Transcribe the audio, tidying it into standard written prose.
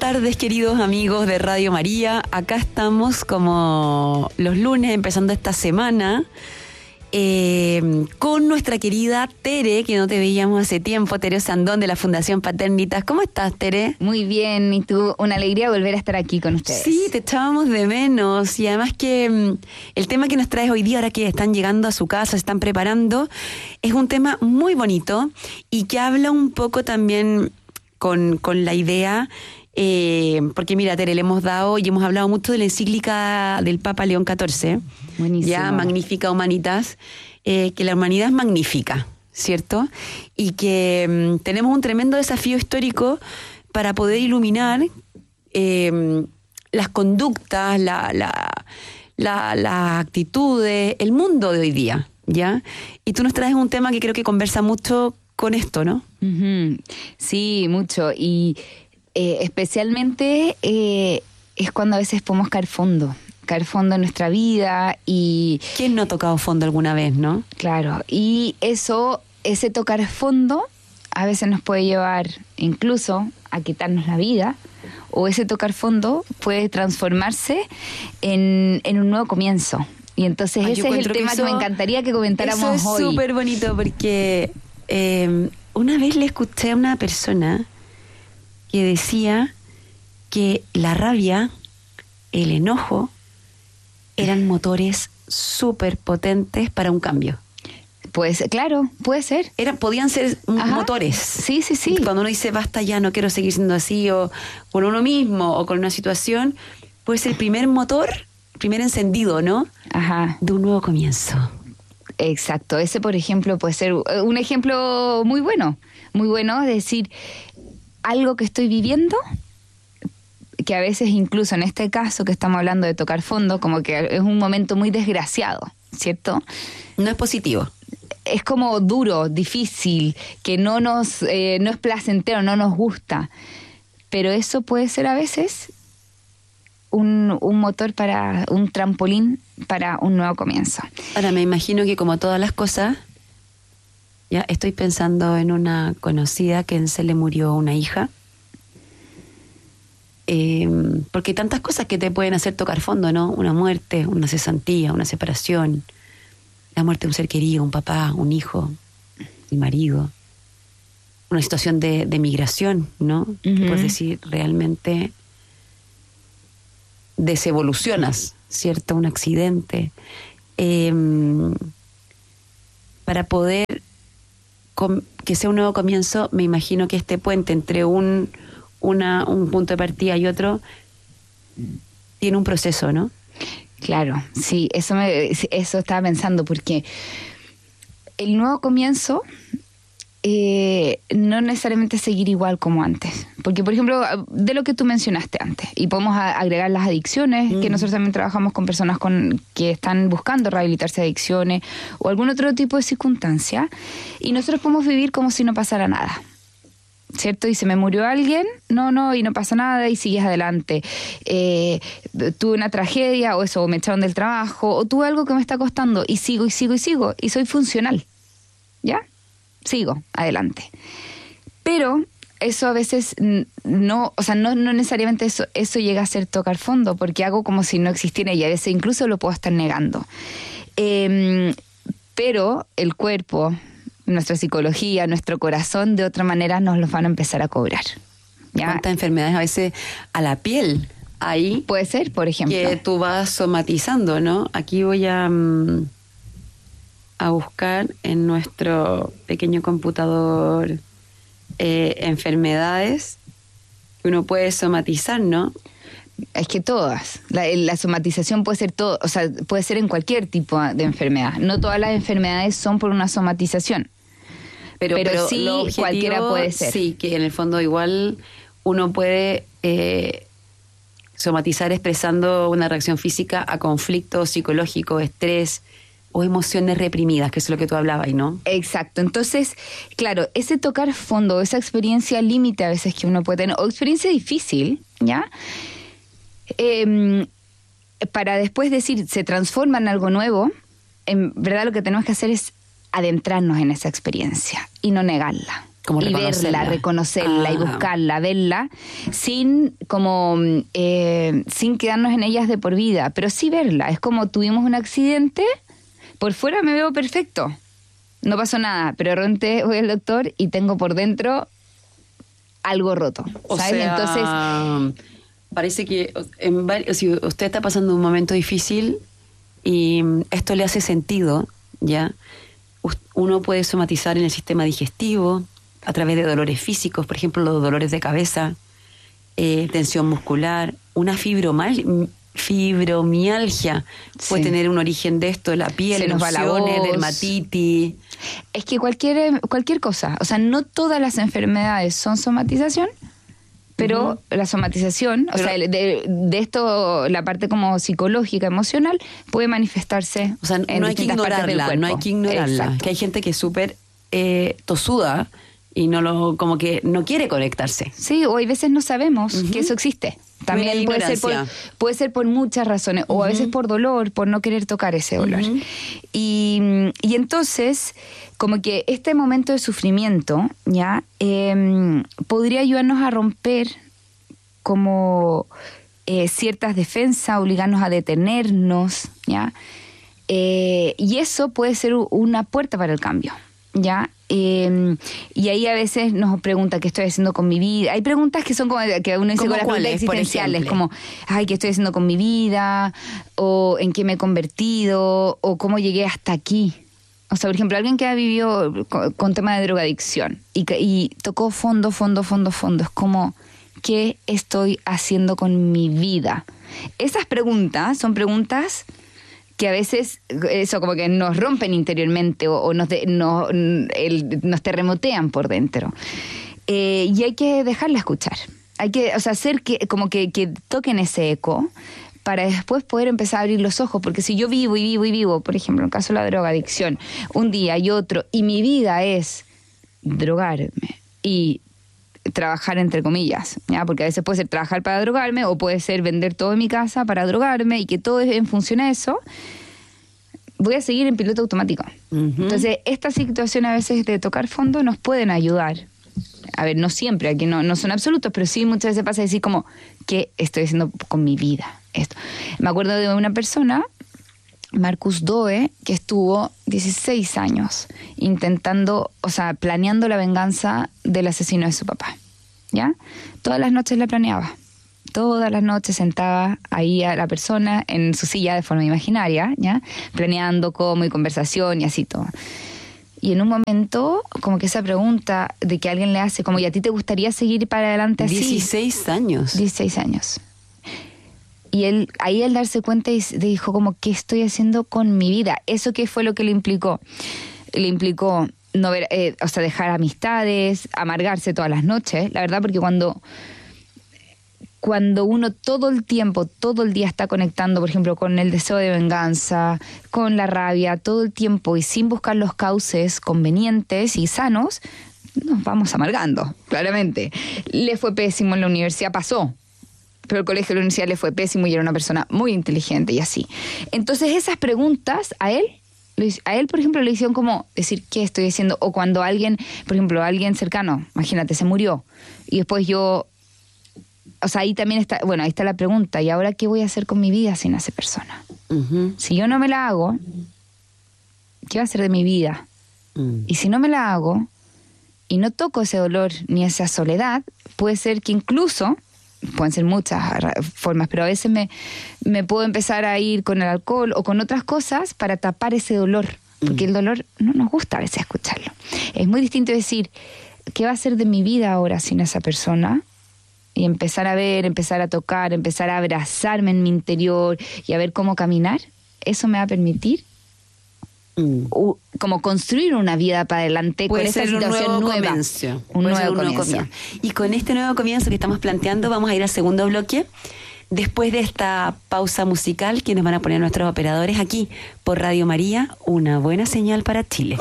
tardes, queridos amigos de Radio María. Acá estamos como los lunes, empezando esta semana, con nuestra querida Tere, que no te veíamos hace tiempo, Tere Sandón de la Fundación Paternitas. ¿Cómo estás, Tere? Muy bien, y tú, una alegría volver a estar aquí con ustedes. Sí, te echábamos de menos, y además que el tema que nos traes hoy día, ahora que están llegando a su casa, se están preparando, es un tema muy bonito y que habla un poco también con la idea, porque mira, Tere, le hemos dado y hemos hablado mucho de la encíclica del Papa León XIV. Buenísimo. Ya, Magnificat Humanitas, que la humanidad es magnífica, ¿cierto? Y que tenemos un tremendo desafío histórico para poder iluminar las conductas, las actitudes, el mundo de hoy día, ¿ya? Y tú nos traes un tema que creo que conversa mucho con esto, ¿no? Uh-huh. Sí, mucho. Y especialmente es cuando a veces podemos caer fondo en nuestra vida y... ¿Quién no ha tocado fondo alguna vez, no? Claro, y ese tocar fondo a veces nos puede llevar incluso a quitarnos la vida, o ese tocar fondo puede transformarse en un nuevo comienzo. Y entonces ese es el tema que me encantaría que comentáramos hoy. Eso es súper bonito porque una vez le escuché a una persona que decía que la rabia, el enojo, eran motores súper potentes para un cambio. Pues claro, puede ser. Podían ser motores. Sí. Cuando uno dice basta ya, no quiero seguir siendo así, o con uno mismo, o con una situación, puede ser el primer motor, primer encendido, ¿no? Ajá. De un nuevo comienzo. Exacto. Ese, por ejemplo, puede ser un ejemplo muy bueno, es decir, algo que estoy viviendo, que a veces incluso en este caso que estamos hablando de tocar fondo, como que es un momento muy desgraciado, ¿cierto? No es positivo. Es como duro, difícil, que no es placentero, no nos gusta. Pero eso puede ser a veces un motor para un trampolín para un nuevo comienzo. Ahora, me imagino que como todas las cosas, ya estoy pensando en una conocida que se le murió una hija. Porque hay tantas cosas que te pueden hacer tocar fondo, ¿no? Una muerte, una cesantía, una separación, la muerte de un ser querido, un papá, un hijo, el marido, una situación de migración, ¿no? Uh-huh. Que puedes decir, realmente desevolucionas, ¿cierto? Un accidente. Para poder que sea un nuevo comienzo, me imagino que este puente entre un punto de partida y otro tiene un proceso, ¿no? Claro, sí, eso estaba pensando, porque el nuevo comienzo no necesariamente seguir igual como antes. Porque, por ejemplo, de lo que tú mencionaste antes, y podemos agregar las adicciones, que nosotros también trabajamos con personas que están buscando rehabilitarse de adicciones o algún otro tipo de circunstancia, y nosotros podemos vivir como si no pasara nada, ¿cierto? Y se me murió alguien, y no pasa nada, y sigues adelante. Tuve una tragedia, o me echaron del trabajo, o tuve algo que me está costando, y sigo, y soy funcional, ¿ya? Sigo adelante. Pero eso a veces no necesariamente eso llega a ser tocar fondo, porque hago como si no existiera, y a veces incluso lo puedo estar negando. Pero el cuerpo, nuestra psicología, nuestro corazón, de otra manera nos los van a empezar a cobrar, ¿ya? ¿Cuántas enfermedades a veces a la piel ahí? Puede ser, por ejemplo. Que tú vas somatizando, ¿no? Aquí voy a buscar en nuestro pequeño computador enfermedades que uno puede somatizar, ¿no? Es que todas. La somatización puede ser todo, o sea, puede ser en cualquier tipo de enfermedad. No todas las enfermedades son por una somatización. Pero sí, cualquiera puede ser. Sí, que en el fondo igual uno puede somatizar expresando una reacción física a conflicto psicológico, estrés o emociones reprimidas, que es lo que tú hablabas, ¿no? Exacto. Entonces, claro, ese tocar fondo, esa experiencia límite a veces que uno puede tener, o experiencia difícil, ¿ya? Para después decir, se transforma en algo nuevo, en verdad lo que tenemos que hacer es adentrarnos en esa experiencia y no negarla. Como y reconocerla. verla, reconocerla y buscarla, verla, sin quedarnos en ellas de por vida, pero sí verla. Es como tuvimos un accidente, por fuera me veo perfecto, no pasó nada, pero de repente voy al doctor y tengo por dentro algo roto, O ¿sabes? sea, Entonces, parece que si usted está pasando un momento difícil y esto le hace sentido, ¿ya? Uno puede somatizar en el sistema digestivo a través de dolores físicos, por ejemplo, los dolores de cabeza, tensión muscular, una fibromialgia puede tener un origen de esto, la piel, se nos va la voz, dermatitis. Es que cualquier cosa, o sea, no todas las enfermedades son somatización, pero la somatización, o sea, de esto, la parte como psicológica, emocional, puede manifestarse. O sea, en no hay que ignorarla, no hay que ignorarla. Exacto. Que hay gente que es súper tosuda y como que no quiere conectarse. Sí, o hay veces no sabemos que eso existe. También puede ser por muchas razones, o a veces por dolor, por no querer tocar ese dolor. Y entonces, como que este momento de sufrimiento, ¿ya? Podría ayudarnos a romper como ciertas defensas, obligarnos a detenernos, ¿ya? Y eso puede ser una puerta para el cambio, ¿ya? Y ahí a veces nos pregunta qué estoy haciendo con mi vida. Hay preguntas que son como que uno dice con las preguntas existenciales, como ay, ¿qué estoy haciendo con mi vida? O ¿en qué me he convertido? O ¿cómo llegué hasta aquí? O sea, por ejemplo, alguien que ha vivido con tema de drogadicción y tocó fondo. Es como, ¿qué estoy haciendo con mi vida? Esas preguntas son preguntas que a veces eso como que nos rompen interiormente o nos terremotean por dentro. Y hay que dejarla escuchar. Hay que, o sea, hacer como que toquen ese eco para después poder empezar a abrir los ojos. Porque si yo vivo, por ejemplo, en el caso de la drogadicción, un día y otro, y mi vida es drogarme y trabajar entre comillas, ¿ya? Porque a veces puede ser trabajar para drogarme o puede ser vender todo en mi casa para drogarme y que todo es en función a eso, voy a seguir en piloto automático. Entonces, estas situaciones a veces de tocar fondo nos pueden ayudar. A ver, no siempre, aquí no son absolutos, pero sí muchas veces pasa a decir como, ¿qué estoy haciendo con mi vida? Esto. Me acuerdo de una persona, Marcus Doe, que estuvo 16 años intentando, o sea, planeando la venganza del asesino de su papá, ¿ya? Todas las noches la planeaba. Todas las noches sentaba ahí a la persona en su silla de forma imaginaria, ¿ya? Planeando cómo y conversación y así todo. Y en un momento, como que esa pregunta de que alguien le hace, como, ¿y a ti te gustaría seguir para adelante así? 16 años. 16 años. Y ahí al darse cuenta dijo como, ¿qué estoy haciendo con mi vida? ¿Eso qué fue lo que le implicó? Le implicó no ver, o sea, dejar amistades, amargarse todas las noches, la verdad, porque cuando uno todo el día está conectando, por ejemplo, con el deseo de venganza, con la rabia, todo el tiempo y sin buscar los cauces convenientes y sanos, nos vamos amargando, claramente. Le fue pésimo en la universidad, pasó. Pero el colegio de la universidad le fue pésimo y era una persona muy inteligente y así. Entonces esas preguntas a él, por ejemplo, le hicieron como decir, ¿qué estoy haciendo? O cuando alguien, por ejemplo, alguien cercano, imagínate, se murió. Y después o sea, ahí también está, bueno, ahí está la pregunta, ¿y ahora qué voy a hacer con mi vida sin esa persona? Si yo no me la hago, ¿qué va a hacer de mi vida? Y si no me la hago y no toco ese dolor ni esa soledad, puede ser que incluso, pueden ser muchas formas, pero a veces me puedo empezar a ir con el alcohol o con otras cosas para tapar ese dolor, porque el dolor no nos gusta a veces escucharlo. Es muy distinto decir, ¿qué va a ser de mi vida ahora sin esa persona? Y empezar a ver, empezar a tocar, empezar a abrazarme en mi interior y a ver cómo caminar. Eso me va a permitir como construir una vida para adelante con esta situación nueva. Un nuevo comienzo. Y con este nuevo comienzo que estamos planteando vamos a ir al segundo bloque. Después de esta pausa musical que nos van a poner nuestros operadores aquí por Radio María, una buena señal para Chile.